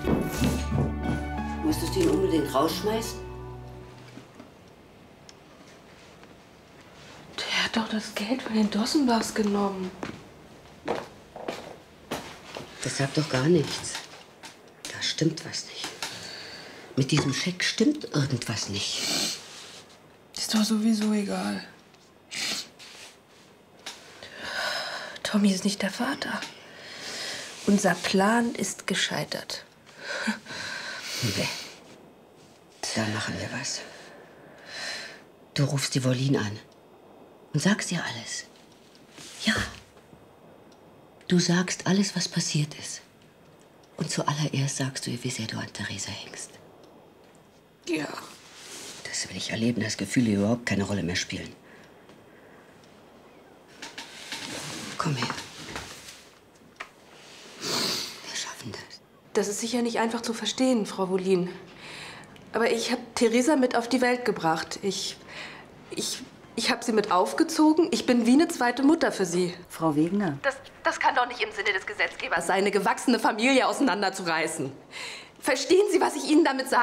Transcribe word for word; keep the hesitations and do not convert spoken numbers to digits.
Musstest du ihn unbedingt rausschmeißen? Der hat doch das Geld von den Dossenbachs genommen. Das sagt doch gar nichts. Da stimmt was nicht. Mit diesem Scheck stimmt irgendwas nicht. Ist doch sowieso egal. Tommy ist nicht der Vater. Unser Plan ist gescheitert. Nee. Da machen wir was. Du rufst die Wollin an und sagst ihr alles. Ja. Du sagst alles, was passiert ist. Und zuallererst sagst du ihr, wie sehr du an Theresa hängst. Ja. Das will ich erleben, dass Gefühle überhaupt keine Rolle mehr spielen. Komm her. Wir schaffen das. Das ist sicher nicht einfach zu verstehen, Frau Wollin. Aber ich habe Theresa mit auf die Welt gebracht. Ich, ich, ich habe sie mit aufgezogen. Ich bin wie eine zweite Mutter für sie. Frau Wegener. Das, das kann doch nicht im Sinne des Gesetzgebers sein, eine gewachsene Familie auseinanderzureißen. Verstehen Sie, was ich Ihnen damit sage?